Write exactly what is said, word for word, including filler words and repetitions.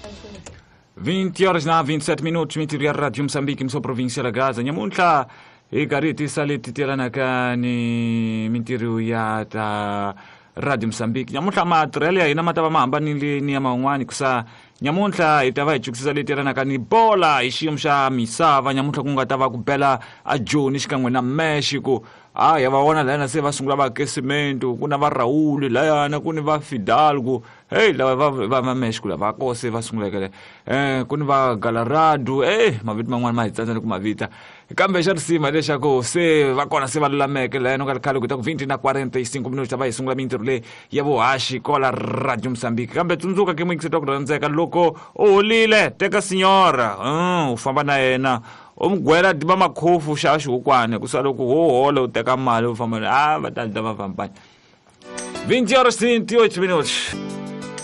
vinte horas na vinte e sete minutos mitiri ya Radio Moçambique mso província la Gaza nyamunta ikariti saliti tiranaka ni mitiri ya ta Radio Moçambique nyamunta matrele ina mataba mamba ni ni maungwani kusa nyamunta itava ichukisa litiranaka ni bola ishimsha misava nyamunta kungatava kubela ajoni xikan'we na Mexico aya vaona lana se va sungula va kesimento kuna va Raul lana kuni va Fidalgo hey lava va va Mexico lava kose va sungula kale eh kuni va Galarado eh maviti man'wana ma hitsatsa ku mavita kambe xa risima lexako se va kona se va lulameke lana ka khale ku ta ku vinte na quarenta e cinco minutos va isungula mintirho le ya vuhaxi kola Radio Moçambique kambe tsundzuka ke mwingiseta ku rhandzeka loko u holile teka signora um u famba na yena umgwera diba makhofu xa xihukwane ku sala ku hohola u teka mali u famba ah va ta va vampani vinte horas e vinte e oito minutos.